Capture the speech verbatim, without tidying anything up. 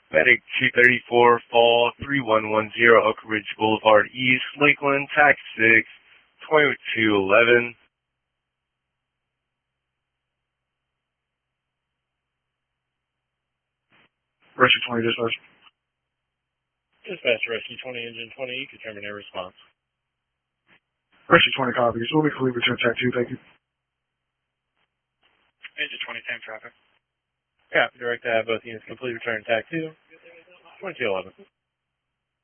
Medic two thirty-four, Fall three one one zero, Oak Ridge Boulevard East, Lakeland, Tax six, twenty-two eleven. Rescue twenty, dispatch. Dispatch, Rescue twenty, Engine twenty, you can terminate response. Rescue twenty copies. We'll be fully return tac two, thank you. Engine twenty, same traffic. Yeah, direct to have both units complete return tac two, twenty-two eleven.